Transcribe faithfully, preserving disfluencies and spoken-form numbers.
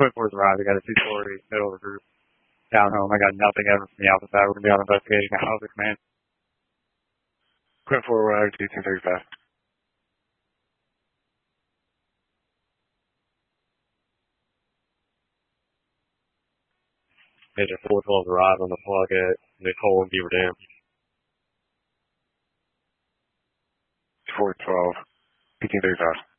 Quit Force arrived. I got a two forty, middle of the group. Down home. I got nothing ever from the Alpha side. We're going to be on investigation now. Over command. Quit forward, two two thirty-five. Major four twelve arrived on the plug at Nicole and Beaver Dam. four twelve, eighteen thirty-five.